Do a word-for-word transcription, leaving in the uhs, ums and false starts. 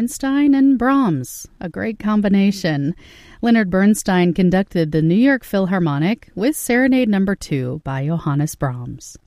Bernstein and Brahms, a great combination. Leonard Bernstein conducted the New York Philharmonic with Serenade Number two by Johannes Brahms.